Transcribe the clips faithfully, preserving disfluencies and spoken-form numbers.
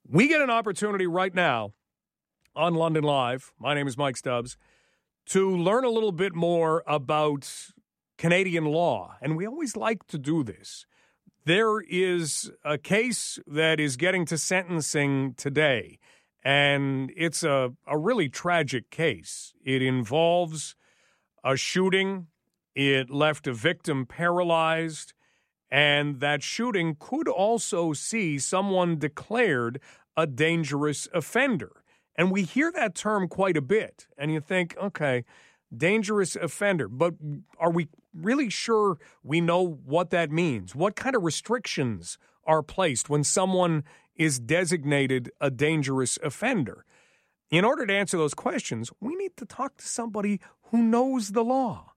We get an opportunity right now on London Live, my name is Mike Stubbs, to learn a little bit more about Canadian law. And we always like to do this. There is a case that is getting to sentencing today, and it's a, a really tragic case. It involves a shooting. It left a victim paralyzed, and that shooting could also see someone declared a dangerous offender. And we hear that term quite a bit, and you think, okay, dangerous offender, but are we really sure we know what that means? What kind of restrictions are placed when someone is designated a dangerous offender? In order to answer those questions, we need to talk to somebody who knows the law.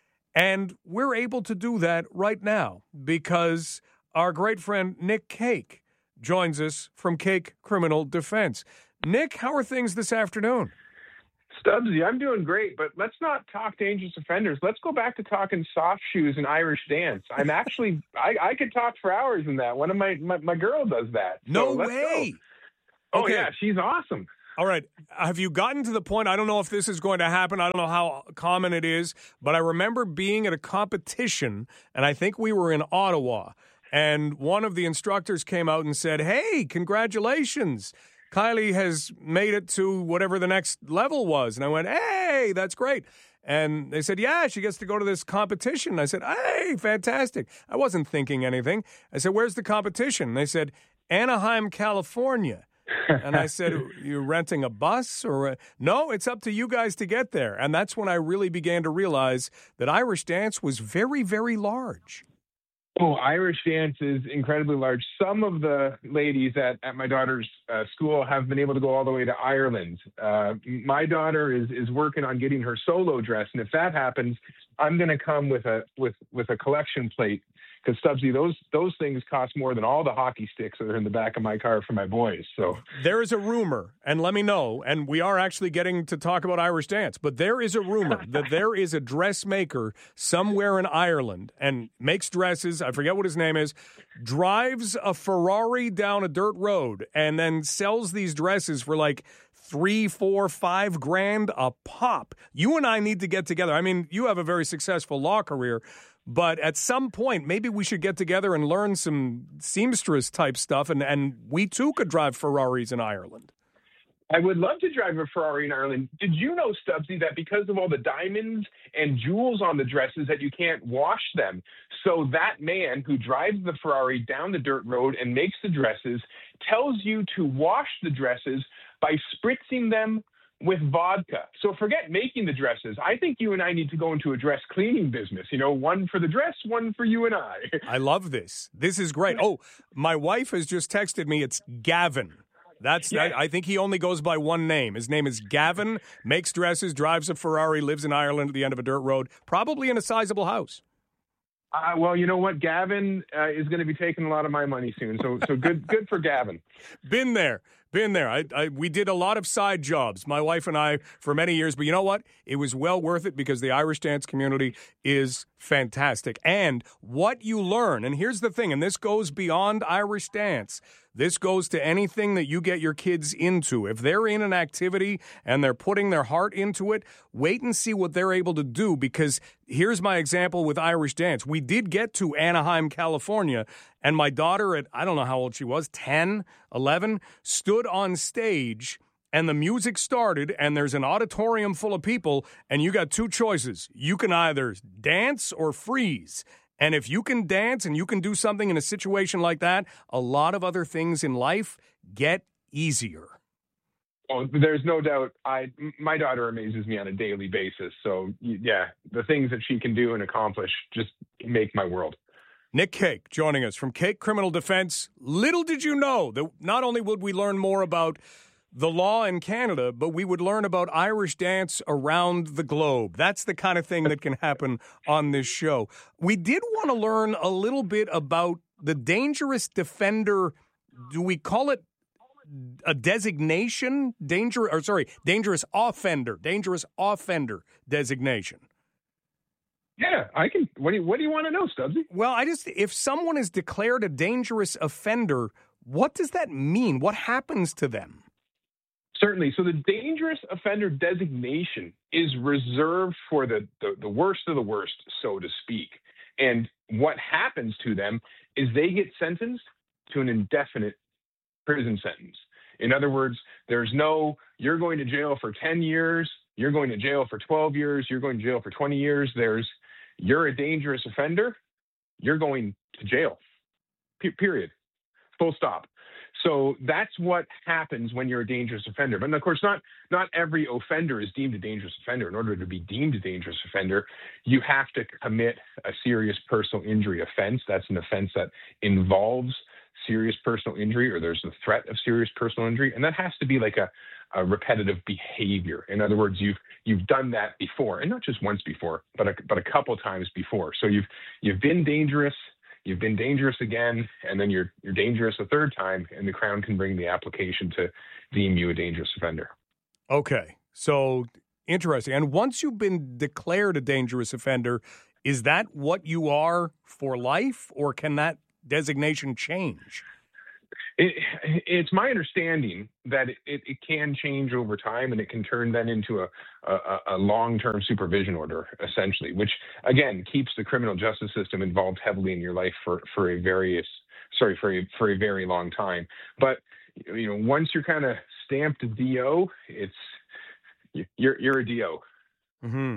And we're able to do that right now because our great friend Nick Cake joins us from Cake Criminal Defense. Nick, how are things this afternoon? Stubbsy, I'm doing great, but let's not talk dangerous offenders. Let's go back to talking soft shoes and Irish dance. I'm actually, I, I could talk for hours in that. One of my, my, my girl does that. No so way. Oh, okay. yeah, she's awesome. All right. Have you gotten to the point, I don't know if this is going to happen, I don't know how common it is, but I remember being at a competition, and I think we were in Ottawa, and one of the instructors came out and said, hey, congratulations. Kylie has made it to whatever the next level was. And I went, hey, that's great. And they said, yeah, she gets to go to this competition. And I said, hey, fantastic. I wasn't thinking anything. I said, where's the competition? And they said, Anaheim, California. And I said, you're renting a bus? or a... No, it's up to you guys to get there. And that's when I really began to realize that Irish dance was very, very large. Oh, Irish dance is incredibly large. Some of the ladies at, at my daughter's uh, school have been able to go all the way to Ireland. Uh, my daughter is is working on getting her solo dress, and if that happens, I'm going to come with a with with a collection plate. Because, Stubbsy, those those things cost more than all the hockey sticks that are in the back of my car for my boys. So there is a rumor, and let me know, and we are actually getting to talk about Irish dance, but there is a rumor that there is a dressmaker somewhere in Ireland and makes dresses, I forget what his name is, drives a Ferrari down a dirt road and then sells these dresses for like three, four, five grand a pop. You and I need to get together. I mean, you have a very successful law career, but at some point, maybe we should get together and learn some seamstress type stuff, and, and we too could drive Ferraris in Ireland. I would love to drive a Ferrari in Ireland. Did you know, Stubbsy, that because of all the diamonds and jewels on the dresses that you can't wash them? So that man who drives the Ferrari down the dirt road and makes the dresses tells you to wash the dresses by spritzing them with vodka. So forget making the dresses. I think you and I need to go into a dress cleaning business. You know, one for the dress, one for you and I. I love this. This is great. Oh, my wife has just texted me. It's Gavin. That's yeah. I, I think he only goes by one name. His name is Gavin, makes dresses, drives a Ferrari, lives in Ireland at the end of a dirt road, probably in a sizable house. Uh, well, you know what? Gavin uh, is going to be taking a lot of my money soon. So so good good for Gavin. Been there. Been there. I, I, we did a lot of side jobs, my wife and I, for many years. But you know what? It was well worth it because the Irish dance community is fantastic. And what you learn, and here's the thing, and this goes beyond Irish dance. This goes to anything that you get your kids into. If they're in an activity and they're putting their heart into it, wait and see what they're able to do, because here's my example with Irish dance. We did get to Anaheim, California, and my daughter at, I don't know how old she was, ten, eleven, stood on stage and the music started and there's an auditorium full of people and you got two choices. You can either dance or freeze. And if you can dance and you can do something in a situation like that, a lot of other things in life get easier. Oh, there's no doubt. I my daughter amazes me on a daily basis. So, yeah, the things that she can do and accomplish just make my world. Nick Cake joining us from Cake Criminal Defense. Little did you know that not only would we learn more about the law in Canada, but we would learn about Irish dance around the globe. That's the kind of thing that can happen on this show. We did want to learn a little bit about the dangerous defender. Do we call it a designation? Danger, or sorry, dangerous offender, dangerous offender designation. Yeah, I can. What do you, what do you want to know, Stubbsy? Well, I just, if someone is declared a dangerous offender, What does that mean? What happens to them? Certainly. So the dangerous offender designation is reserved for the, the, the worst of the worst, so to speak. And what happens to them is they get sentenced to an indefinite prison sentence. In other words, there's no, you're going to jail for ten years, you're going to jail for twelve years, you're going to jail for twenty years. There's, you're a dangerous offender, you're going to jail, P- period. Full stop. So that's what happens when you're a dangerous offender. But of course, not not every offender is deemed a dangerous offender. In order to be deemed a dangerous offender, you have to commit a serious personal injury offense. That's an offense that involves serious personal injury, or there's a threat of serious personal injury, and that has to be like a, a repetitive behavior. In other words, you've you've done that before, and not just once before, but a, but a couple times before. So you've you've been dangerous. You've been dangerous again, and then you're you're dangerous a third time, and the Crown can bring the application to deem you a dangerous offender. Okay, so interesting. And once you've been declared a dangerous offender, is that what you are for life, or can that designation change? It, it's my understanding that it, it, it can change over time, and it can turn then into a, a, a long-term supervision order, essentially, which, again, keeps the criminal justice system involved heavily in your life for, for a various, sorry, for a, for a very long time. But, you know, once you're kind of stamped a D O, it's, you're, you're a D O. Mm-hmm.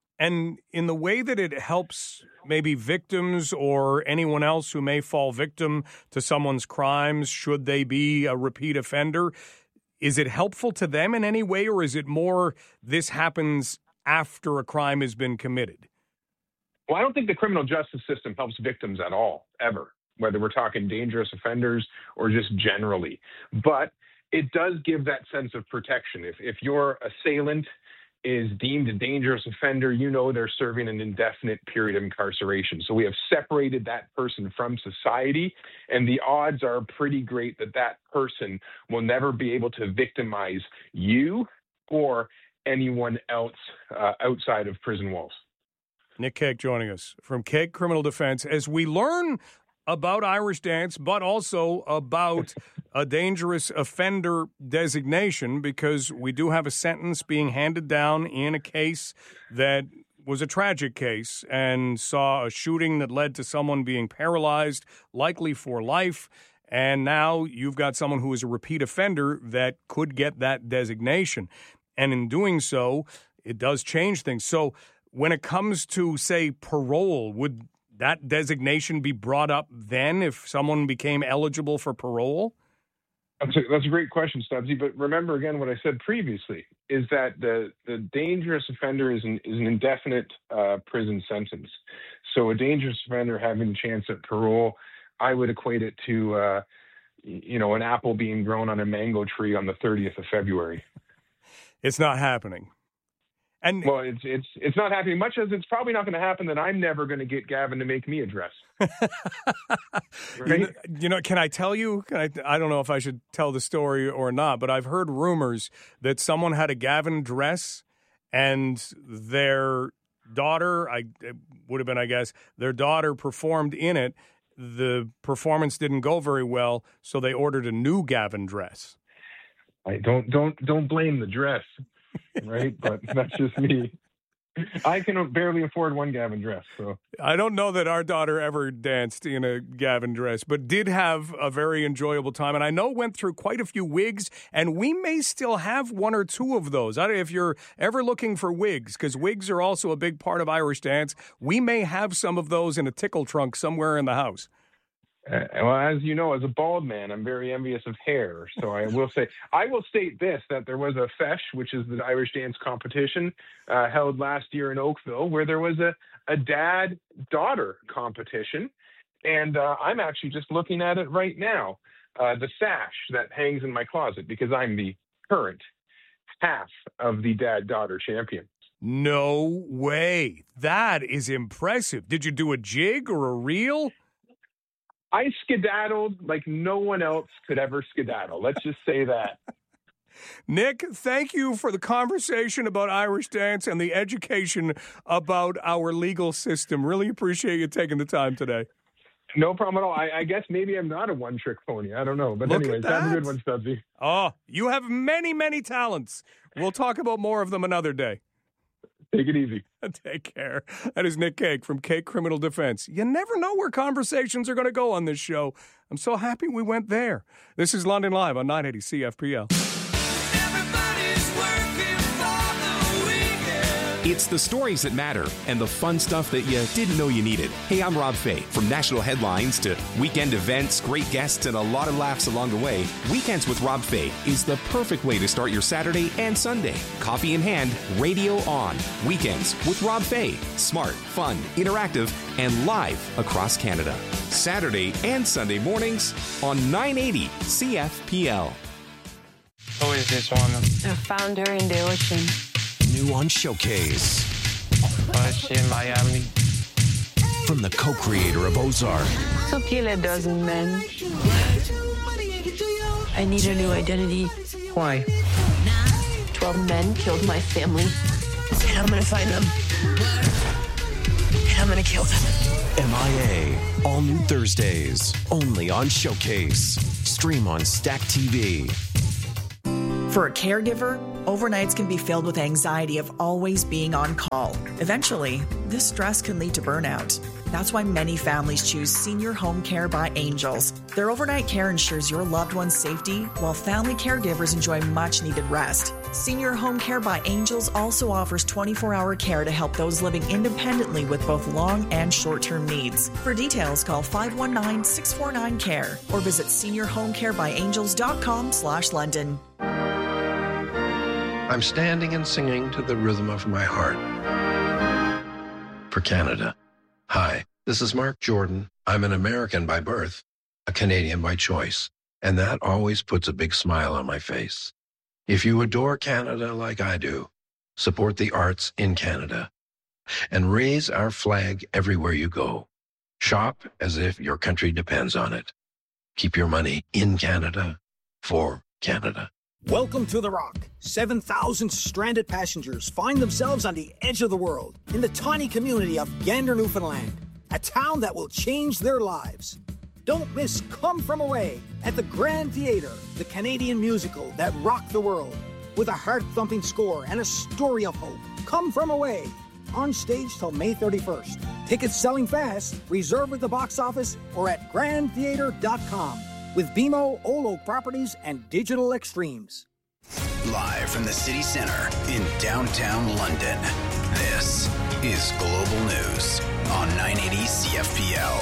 And in the way that it helps maybe victims or anyone else who may fall victim to someone's crimes, should they be a repeat offender, is it helpful to them in any way, or is it more this happens after a crime has been committed? Well, I don't think the criminal justice system helps victims at all, ever, whether we're talking dangerous offenders or just generally. But it does give that sense of protection. If, if your assailant is deemed a dangerous offender, you know they're serving an indefinite period of incarceration. So we have separated that person from society, and the odds are pretty great that that person will never be able to victimize you or anyone else uh, outside of prison walls. Nick Cake joining us from Cake Criminal Defense as we learn about Irish Dance, but also about a dangerous offender designation, because we do have a sentence being handed down in a case that was a tragic case and saw a shooting that led to someone being paralyzed, likely for life. And now you've got someone who is a repeat offender that could get that designation. And in doing so, it does change things. So when it comes to, say, parole, would that designation be brought up then if someone became eligible for parole? That's a, that's a great question, Stubbsy. But remember, again, what I said previously is that the, the dangerous offender is an, is an indefinite uh, prison sentence. So a dangerous offender having a chance at parole, I would equate it to, uh, you know, an apple being grown on a mango tree on the thirtieth of February. It's not happening. And well, it's it's it's not happening, much as it's probably not going to happen that I'm never going to get Gavin to make me a dress. Right? you, know, you know, can I tell you? Can I, I don't know if I should tell the story or not, but I've heard rumors that someone had a Gavin dress, and their daughter, I it would have been, I guess, their daughter performed in it. The performance didn't go very well, so they ordered a new Gavin dress. I don't don't don't blame the dress. Right, but that's just me. I can barely afford one Gavin dress. So I don't know that our daughter ever danced in a Gavin dress, but did have a very enjoyable time. And I know went through quite a few wigs, and we may still have one or two of those. I don't know if you're ever looking for wigs, because wigs are also a big part of Irish Dance. We may have some of those in a tickle trunk somewhere in the house. Uh, well, as you know, as a bald man, I'm very envious of hair. So I will say, I will state this, that there was a fesh, which is the Irish dance competition, uh, held last year in Oakville, where there was a, a dad-daughter competition. And uh, I'm actually just looking at it right now, uh, the sash that hangs in my closet, because I'm the current half of the dad-daughter champion. No way. That is impressive. Did you do a jig or a reel? I skedaddled like no one else could ever skedaddle. Let's just say that. Nick, thank you for the conversation about Irish Dance and the education about our legal system. Really appreciate you taking the time today. No problem at all. I, I guess maybe I'm not a one-trick pony. I don't know. But Look anyways, at that. have a good one, Stubbsy. Oh, you have many, many talents. We'll talk about more of them another day. Take it easy. Take care. That is Nick Cake from Cake Criminal Defense. You never know where conversations are going to go on this show. I'm so happy we went there. This is London Live on nine eighty C F P L. It's the stories that matter and the fun stuff that you didn't know you needed. Hey, I'm Rob Fay. From national headlines to weekend events, great guests, and a lot of laughs along the way, Weekends with Rob Fay is the perfect way to start your Saturday and Sunday. Coffee in hand, radio on. Weekends with Rob Fay. Smart, fun, interactive, and live across Canada. Saturday and Sunday mornings on nine eighty C F P L. Who is this one? I found her in the ocean. New on Showcase. Oh, is she in Miami? From the co-creator of Ozark. To kill a dozen men. I need a new identity. Why? Twelve men killed my family. And I'm gonna find them. And I'm gonna kill them. M I A. All new Thursdays. Only on Showcase. Stream on Stack T V. For a caregiver, overnights can be filled with anxiety of always being on call. Eventually, this stress can lead to burnout. That's why many families choose Senior Home Care by Angels. Their overnight care ensures your loved one's safety, while family caregivers enjoy much-needed rest. Senior Home Care by Angels also offers twenty-four hour care to help those living independently with both long and short-term needs. For details, call five one nine, six four nine, C A R E or visit senior home care by angels dot com slash London. I'm standing and singing to the rhythm of my heart. For Canada. Hi, this is Mark Jordan. I'm an American by birth, a Canadian by choice, and that always puts a big smile on my face. If you adore Canada like I do, support the arts in Canada and raise our flag everywhere you go. Shop as if your country depends on it. Keep your money in Canada for Canada. Welcome to The Rock. seven thousand stranded passengers find themselves on the edge of the world in the tiny community of Gander, Newfoundland, a town that will change their lives. Don't miss Come From Away at the Grand Theatre, the Canadian musical that rocked the world with a heart-thumping score and a story of hope. Come From Away, on stage till May thirty-first. Tickets selling fast. Reserve at the box office or at grand theatre dot com. With B M O, Old Oak Properties, and Digital Extremes. Live from the city center in downtown London, this is Global News on nine eighty C F P L.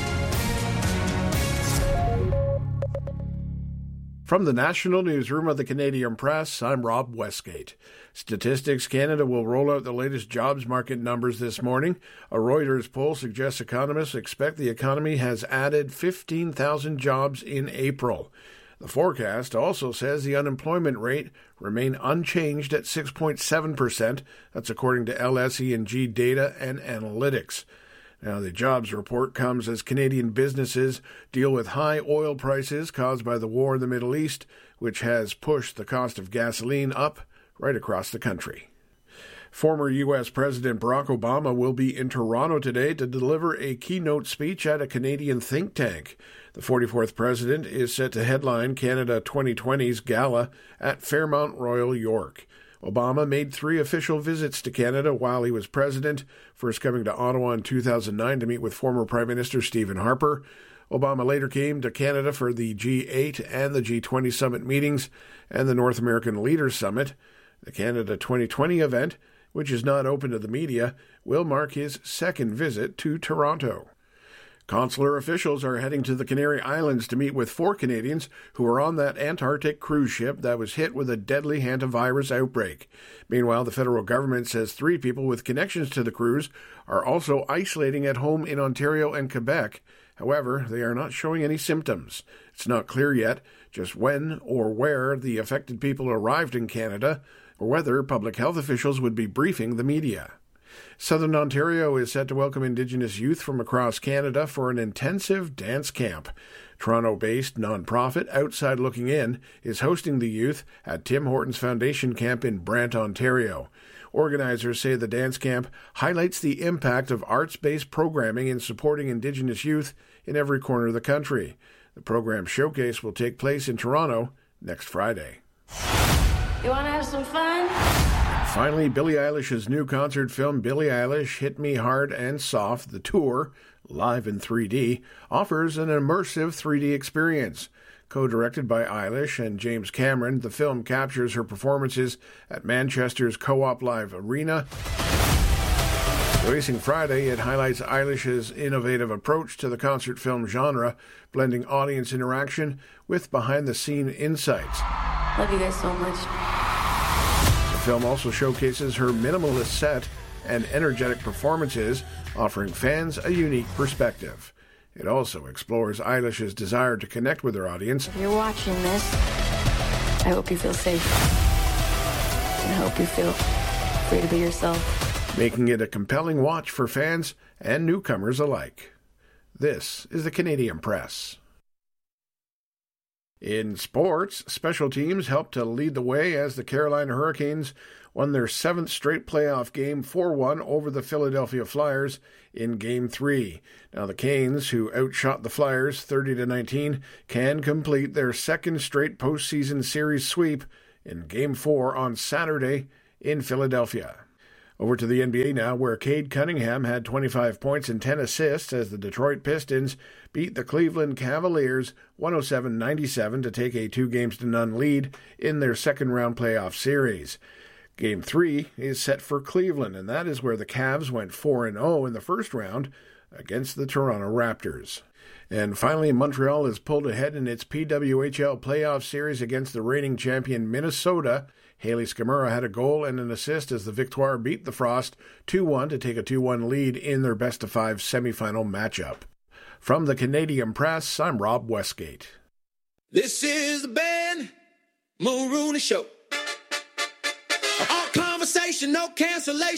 From the National Newsroom of the Canadian Press, I'm Rob Westgate. Statistics Canada will roll out the latest jobs market numbers this morning. A Reuters poll suggests economists expect the economy has added fifteen thousand jobs in April. The forecast also says the unemployment rate remained unchanged at six point seven percent. That's according to L S E and G Data and Analytics. Now, the jobs report comes as Canadian businesses deal with high oil prices caused by the war in the Middle East, which has pushed the cost of gasoline up right across the country. Former U S President Barack Obama will be in Toronto today to deliver a keynote speech at a Canadian think tank. The forty-fourth president is set to headline Canada twenty twenty's gala at Fairmount Royal York. Obama made three official visits to Canada while he was president, first coming to Ottawa in two thousand nine to meet with former Prime Minister Stephen Harper. Obama later came to Canada for the G eight and the G twenty summit meetings and the North American Leaders Summit. The Canada twenty twenty event, which is not open to the media, will mark his second visit to Toronto. Consular officials are heading to the Canary Islands to meet with four Canadians who are on that Antarctic cruise ship that was hit with a deadly hantavirus outbreak. Meanwhile, the federal government says three people with connections to the cruise are also isolating at home in Ontario and Quebec. However, they are not showing any symptoms. It's not clear yet just when or where the affected people arrived in Canada, or whether public health officials would be briefing the media. Southern Ontario is set to welcome Indigenous youth from across Canada for an intensive dance camp. Toronto-based nonprofit Outside Looking In is hosting the youth at Tim Hortons Foundation Camp in Brant, Ontario. Organizers say the dance camp highlights the impact of arts-based programming in supporting Indigenous youth in every corner of the country. The program showcase will take place in Toronto next Friday. You want to have some fun? Finally, Billie Eilish's new concert film, Billie Eilish, Hit Me Hard and Soft, The Tour, live in three D, offers an immersive three D experience. Co-directed by Eilish and James Cameron, the film captures her performances at Manchester's Co-op Live Arena. Releasing Friday, it highlights Eilish's innovative approach to the concert film genre, blending audience interaction with behind-the-scene insights. Love you guys so much. The film also showcases her minimalist set and energetic performances, offering fans a unique perspective. It also explores Eilish's desire to connect with her audience. If you're watching this, I hope you feel safe. And I hope you feel free to be yourself. Making it a compelling watch for fans and newcomers alike. This is the Canadian Press. In sports, special teams helped to lead the way as the Carolina Hurricanes won their seventh straight playoff game four one over the Philadelphia Flyers in Game three. Now the Canes, who outshot the Flyers thirty to nineteen, can complete their second straight postseason series sweep in Game four on Saturday in Philadelphia. Over to the N B A now, where Cade Cunningham had twenty-five points and ten assists as the Detroit Pistons beat the Cleveland Cavaliers one oh seven ninety-seven to take a two games to none lead in their second-round playoff series. Game three is set for Cleveland, and that is where the Cavs went four and oh in the first round against the Toronto Raptors. And finally, Montreal is pulled ahead in its P W H L playoff series against the reigning champion Minnesota. Haley Scamura had a goal and an assist as the Victoire beat the Frost two one to take a two one lead in their best-of-five semifinal matchup. From the Canadian Press, I'm Rob Westgate. This is the Ben Mulrooney Show. All conversation, no cancellation.